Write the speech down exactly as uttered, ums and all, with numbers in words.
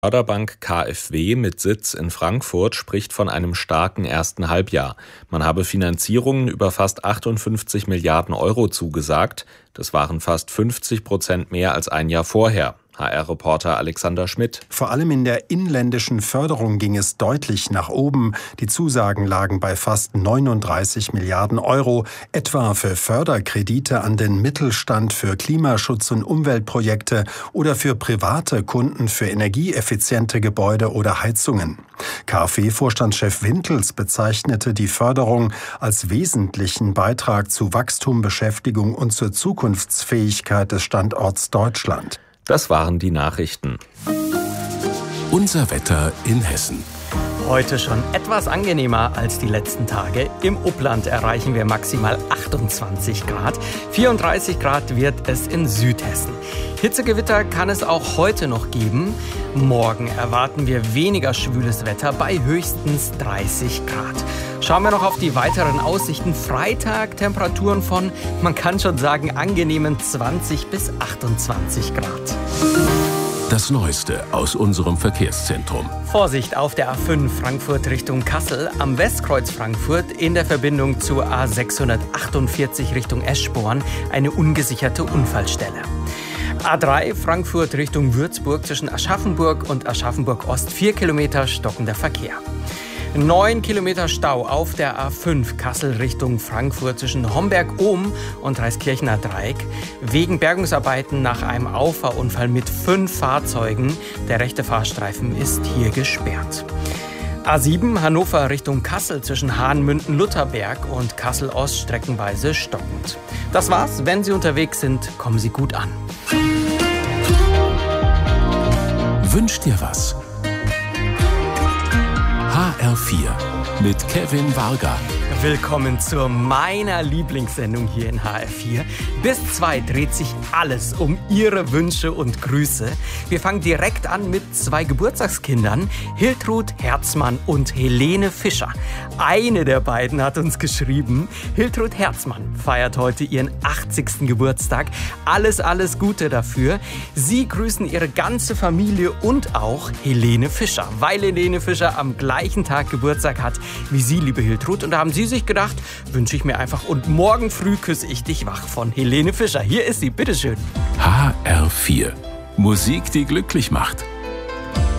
Förderbank KfW mit Sitz in Frankfurt spricht von einem starken ersten Halbjahr. Man habe Finanzierungen über fast achtundfünfzig Milliarden Euro zugesagt. Das waren fast fünfzig Prozent mehr als ein Jahr vorher. H R-Reporter Alexander Schmidt. Vor allem in der inländischen Förderung ging es deutlich nach oben. Die Zusagen lagen bei fast neununddreißig Milliarden Euro, etwa für Förderkredite an den Mittelstand für Klimaschutz- und Umweltprojekte oder für private Kunden für energieeffiziente Gebäude oder Heizungen. KfW-Vorstandschef Wintels bezeichnete die Förderung als wesentlichen Beitrag zu Wachstum, Beschäftigung und zur Zukunftsfähigkeit des Standorts Deutschland. Das waren die Nachrichten. Unser Wetter in Hessen. Heute schon etwas angenehmer als die letzten Tage. Im Upland erreichen wir maximal achtundzwanzig Grad. vierunddreißig Grad wird es in Südhessen. Hitzegewitter kann es auch heute noch geben. Morgen erwarten wir weniger schwüles Wetter bei höchstens dreißig Grad. Schauen wir noch auf die weiteren Aussichten. Freitag Temperaturen von, man kann schon sagen, angenehmen zwanzig bis achtundzwanzig Grad. Das Neueste aus unserem Verkehrszentrum. Vorsicht auf der A fünf Frankfurt Richtung Kassel, am Westkreuz Frankfurt in der Verbindung zur A sechshundertachtundvierzig Richtung Eschborn eine ungesicherte Unfallstelle. A drei Frankfurt Richtung Würzburg zwischen Aschaffenburg und Aschaffenburg Ost, vier Kilometer stockender Verkehr. Neun Kilometer Stau auf der A fünf Kassel Richtung Frankfurt zwischen Homberg-Ohm und Reiskirchener Dreieck wegen Bergungsarbeiten nach einem Auffahrunfall mit fünf Fahrzeugen. Der rechte Fahrstreifen ist hier gesperrt. A sieben Hannover Richtung Kassel zwischen Hahn-Münden-Lutherberg und Kassel-Ost streckenweise stockend. Das war's. Wenn Sie unterwegs sind, kommen Sie gut an. Wünsch dir was. H R vier mit Kevin Varga. Willkommen zu meiner Lieblingssendung hier in H R vier. Bis zwei dreht sich alles um Ihre Wünsche und Grüße. Wir fangen direkt an mit zwei Geburtstagskindern, Hiltrud Herzmann und Helene Fischer. Eine der beiden hat uns geschrieben, Hiltrud Herzmann feiert heute ihren achtzigsten Geburtstag. Alles, alles Gute dafür. Sie grüßen ihre ganze Familie und auch Helene Fischer, weil Helene Fischer am gleichen Tag Geburtstag hat wie Sie, liebe Hiltrud. Und da haben Sie sich gedacht, wünsche ich mir einfach. Und morgen früh küsse ich dich wach von Helene Fischer. Hier ist sie, bitteschön. H R vier. Musik, die glücklich macht.